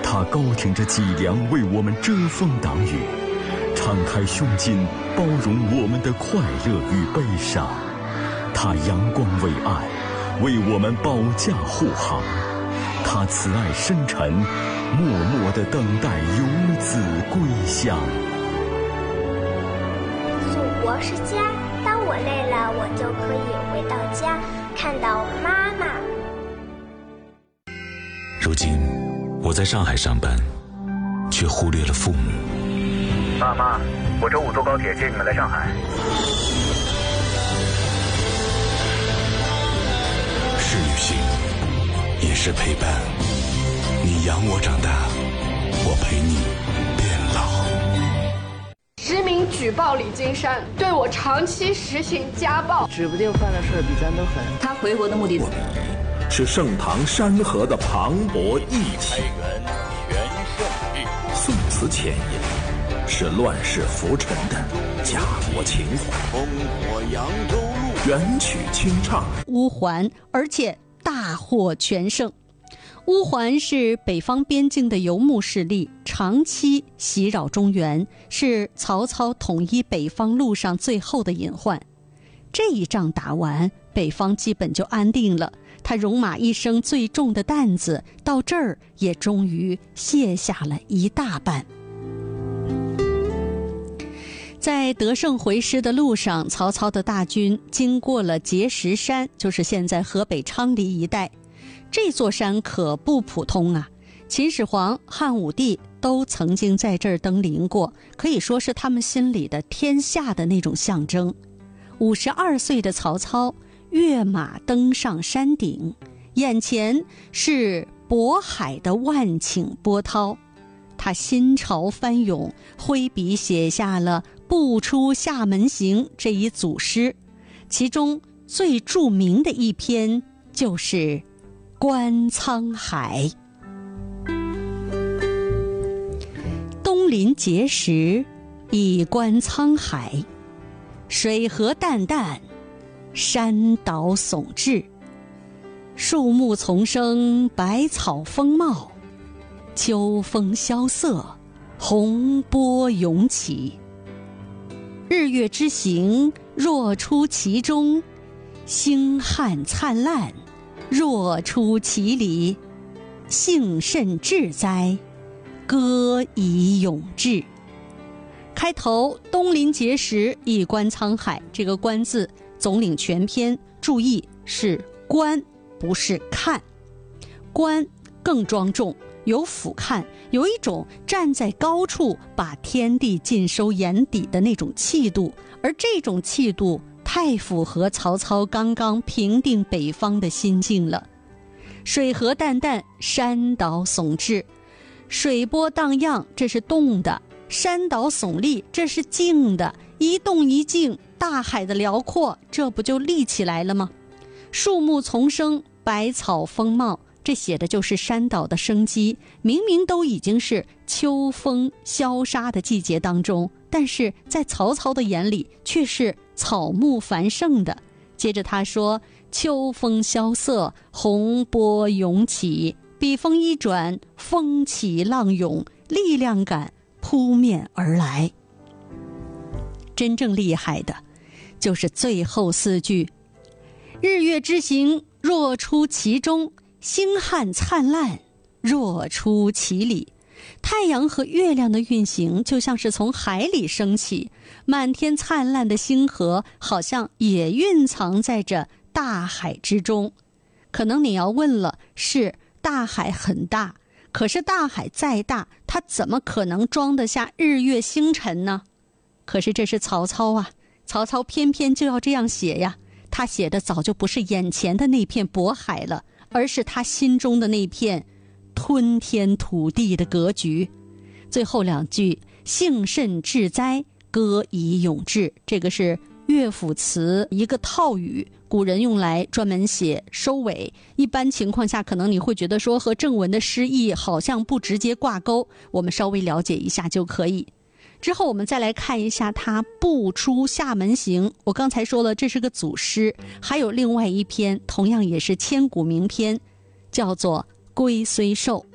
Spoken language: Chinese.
他高挺着脊梁为我们遮风挡雨，敞开胸襟包容我们的快乐与悲伤。他阳光为爱，为我们保驾护航。他慈爱深沉，默默地等待游子归乡。 祖国是家，当我累了，我就可以回到家，看到妈妈。 如今我在上海上班，却忽略了父母。 爸妈，我周5坐高铁接你们来上海。 是旅行，也是陪伴。你养我长大，我陪你变老。 实名举报李金山，对我长期实行家暴， 指不定犯的事比咱都狠。 他回国的目的是盛唐山河的磅礴义气，宋词浅吟是乱世浮沉的家国情怀，元曲清唱乌桓，而且大获全胜。乌桓是北方边境的游牧势力，长期袭扰中原，是曹操统一北方路上最后的隐患。这一仗打完，北方基本就安定了，他戎马一生最重的担子到这儿也终于卸下了一大半。在得胜回师的路上，曹操的大军经过了碣石山，就是现在河北昌黎一带。这座山可不普通啊，秦始皇、汉武帝都曾经在这儿登临过，可以说是他们心里的天下的那种象征。52岁的曹操跃马登上山顶，眼前是渤海的万顷波涛，他心潮翻涌，挥笔写下了不出厦门行这一组诗，其中最著名的一篇就是观沧海。东临碣石，以观沧海，水河淡淡，山岛耸峙，树木丛生，百草丰茂，秋风萧瑟，洪波涌起。日月之行，若出其中，星汉灿烂，若出其里，幸甚至哉，歌以咏志。开头东临碣石，以观沧海，这个观字总领全篇，注意是观不是看，观更庄重，有俯瞰，有一种站在高处把天地尽收眼底的那种气度，而这种气度太符合曹操刚刚平定北方的心境了。水河淡淡，山岛耸峙，水波荡漾，这是动的；山岛耸立，这是静的。一动一静，大海的辽阔，这不就立起来了吗？树木丛生，百草丰茂，这写的就是山岛的生机。明明都已经是秋风萧杀的季节当中，但是在曹操的眼里却是草木繁盛的。接着他说，秋风萧瑟，洪波涌起，笔锋一转，风起浪涌，力量感扑面而来。真正厉害的就是最后4句，日月之行，若出其中，星汉灿烂，若出其里。太阳和月亮的运行就像是从海里升起，满天灿烂的星河好像也蕴藏在这大海之中。可能你要问了，是大海很大，可是大海再大，它怎么可能装得下日月星辰呢？可是这是曹操啊，曹操偏偏就要这样写呀。他写的早就不是眼前的那片渤海了，而是他心中的那片吞天吐地的格局。最后2句，幸甚至哉，歌以咏志，这个是乐府词一个套语，古人用来专门写收尾。一般情况下可能你会觉得说和正文的诗意好像不直接挂钩，我们稍微了解一下就可以。之后我们再来看一下他不出厦门行，我刚才说了这是个组诗，还有另外一篇同样也是千古名篇，叫做归虽寿。